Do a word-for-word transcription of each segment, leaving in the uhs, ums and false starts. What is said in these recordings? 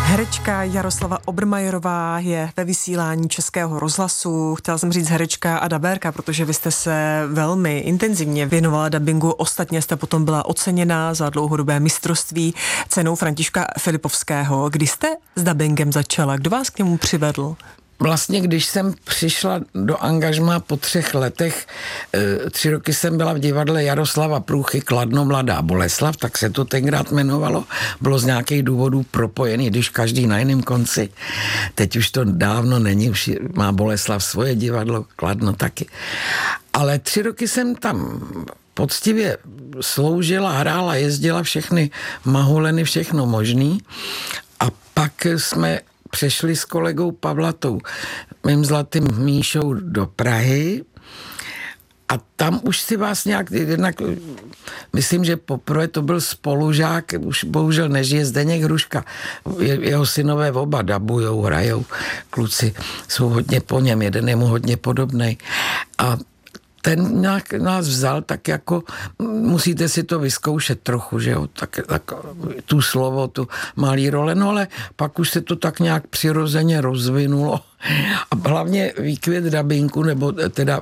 Herečka Jaroslava Obermajerová je ve vysílání Českého rozhlasu. Chtěla jsem říct herečka a dabérka, protože vy jste se velmi intenzivně věnovala dabingu. Ostatně jste potom byla oceněna za dlouhodobé mistrovství cenou Františka Filipovského. Kdy jste s dabingem začala? Kdo vás k němu přivedl? Vlastně, když jsem přišla do angažmá po třech letech, tři roky jsem byla v divadle Jaroslava Průchy Kladno Mladá Boleslav, tak se to tenkrát jmenovalo. Bylo z nějakých důvodů propojený, když každý na jiném konci. Teď už to dávno není, už má Boleslav svoje divadlo, Kladno taky. Ale tři roky jsem tam poctivě sloužila, hrála, jezdila všechny mahuleny, všechno možný. A pak jsme přešli s kolegou Pavlatou, mým zlatým Míšou, do Prahy a tam už si vás nějak, jednak, myslím, že poprvé to byl spolužák, už bohužel nežije, Zdeněk Hruška. Je, jeho synové oba dabujou, hrajou, kluci jsou hodně po něm, jeden je mu hodně podobnej. A ten nějak nás vzal tak jako, musíte si to vyzkoušet trochu, že jo, tak, tak tu slovo, tu malý role, no ale pak už se to tak nějak přirozeně rozvinulo a hlavně výkvět dabinku, nebo teda,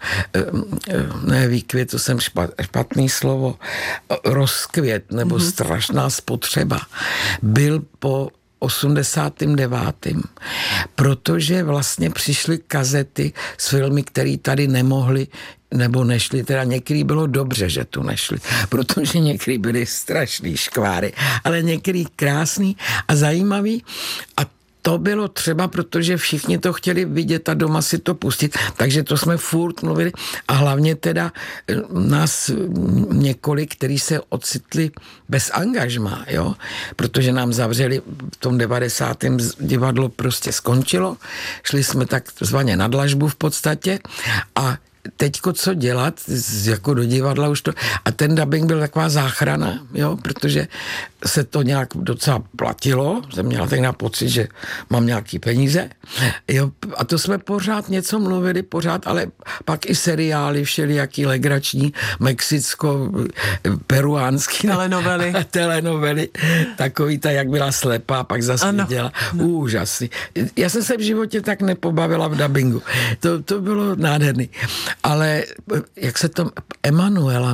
ne výkvět, to jsem špatný slovo, rozkvět, nebo mm-hmm. strašná spotřeba, byl po osmdesátém devátém Protože vlastně přišly kazety s filmy, které tady nemohly nebo nešli, teda některý bylo dobře, že tu nešli, protože některý byly strašný škváry, ale některý krásný a zajímavý a to bylo třeba, protože všichni to chtěli vidět a doma si to pustit, takže to jsme furt mluvili a hlavně teda nás několik, kteří se ocitli bez angažmá, jo, protože nám zavřeli v tom devadesátém divadlo prostě skončilo, šli jsme takzvaně na dlažbu v podstatě a teďko co dělat, jako do divadla už to, a ten dabing byl taková záchrana, jo, protože se to nějak docela platilo, jsem měla tak pocit, že mám nějaký peníze, jo, a to jsme pořád něco mluvili, pořád, ale pak i seriály všelijaký legrační, mexicko, peruánský telenovely, telenovely, takový ta, jak byla slepá, pak zase viděla, úžasný. Já jsem se v životě tak nepobavila v dabingu, to, to bylo nádherný. Ale jak se to Emanuela